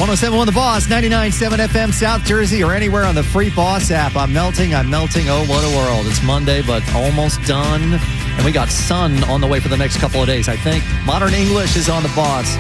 107.1 The Boss, 99.7 FM South Jersey, or anywhere on the free Boss app. I'm melting. Oh, what a world. It's Monday, but almost done. And we got sun on the way for the next couple of days, I think. Modern English is on The Boss.